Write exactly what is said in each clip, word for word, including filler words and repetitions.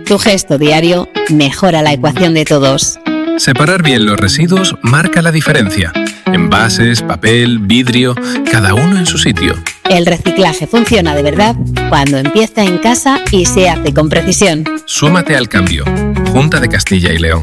Tu gesto diario mejora la ecuación de todos. Separar bien los residuos marca la diferencia. Envases, papel, vidrio, cada uno en su sitio. El reciclaje funciona de verdad cuando empieza en casa y se hace con precisión. Súmate al cambio. Junta de Castilla y León.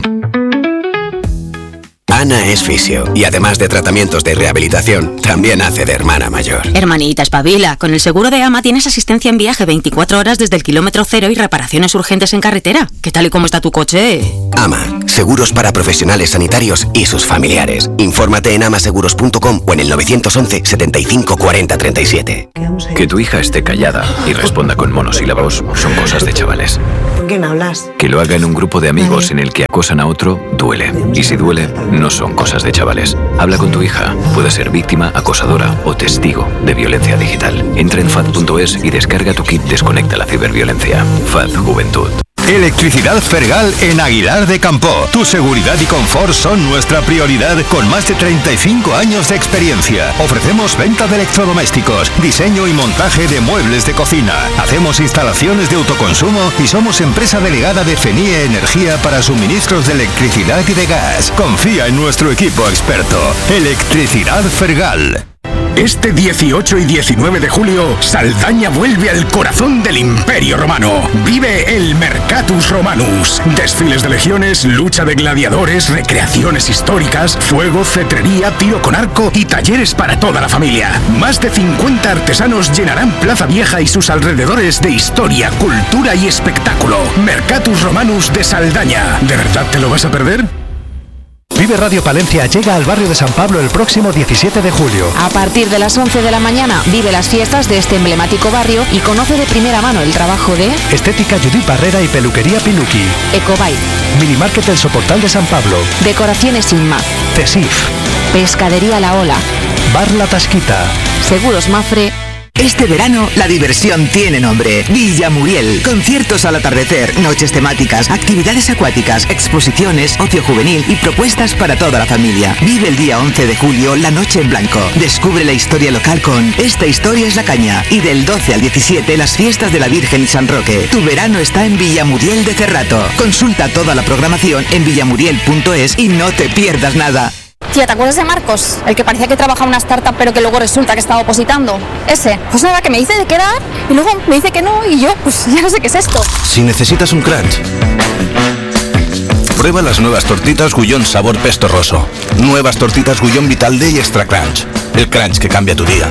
Ana es fisio y además de tratamientos de rehabilitación, también hace de hermana mayor. Hermanita, espabila. Con el seguro de AMA tienes asistencia en viaje veinticuatro horas desde el kilómetro cero y reparaciones urgentes en carretera. ¿Qué tal y cómo está tu coche? AMA, seguros para profesionales sanitarios y sus familiares. Infórmate en amaseguros punto com o en el nueve once, setenta y cinco, cuarenta, treinta y siete. Que tu hija esté callada y responda con monosílabos son cosas de chavales. ¿Con quién hablas? Que lo haga en un grupo de amigos en el que acosan a otro, duele. Y si duele, no son cosas de chavales. Habla con tu hija. Puede ser víctima, acosadora o testigo de violencia digital. Entra en fad punto es y descarga tu kit Desconecta la ciberviolencia. F A D Juventud. Electricidad Fergal en Aguilar de Campoo. Tu seguridad y confort son nuestra prioridad con más de treinta y cinco años de experiencia. Ofrecemos venta de electrodomésticos, diseño y montaje de muebles de cocina. Hacemos instalaciones de autoconsumo y somos empresa delegada de FENIE Energía para suministros de electricidad y de gas. Confía en nuestro equipo experto. Electricidad Fergal. Este dieciocho y diecinueve de julio, Saldaña vuelve al corazón del Imperio Romano. Vive el Mercatus Romanus. Desfiles de legiones, lucha de gladiadores, recreaciones históricas, fuego, cetrería, tiro con arco y talleres para toda la familia. Más de cincuenta artesanos llenarán Plaza Vieja y sus alrededores de historia, cultura y espectáculo. Mercatus Romanus de Saldaña. ¿De verdad te lo vas a perder? Vive Radio Palencia llega al barrio de San Pablo el próximo diecisiete de julio. A partir de las once de la mañana vive las fiestas de este emblemático barrio y conoce de primera mano el trabajo de Estética Judith Barrera y Peluquería Piluki, Ecobike, Minimarket El Soportal de San Pablo, Decoraciones Inma, Tesif, Pescadería La Ola, Bar La Tasquita, Seguros Mafre. Este verano, la diversión tiene nombre. Villa Muriel. Conciertos al atardecer, noches temáticas, actividades acuáticas, exposiciones, ocio juvenil y propuestas para toda la familia. Vive el día once de julio la Noche en Blanco. Descubre la historia local con Esta Historia es la Caña. Y del doce al diecisiete, las fiestas de la Virgen y San Roque. Tu verano está en Villa Muriel de Cerrato. Consulta toda la programación en villamuriel punto es y no te pierdas nada. Tía, ¿te acuerdas de Marcos? El que parecía que trabajaba en una startup pero que luego resulta que estaba opositando. Ese. Pues nada, que me dice de quedar y luego me dice que no y yo, pues ya no sé qué es esto. Si necesitas un crunch, prueba las nuevas tortitas Gullón sabor pesto roso. Nuevas tortitas Gullón Vital D y Extra Crunch. El crunch que cambia tu día.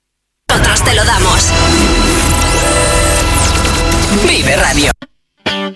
Nosotros te lo damos. Vive Radio.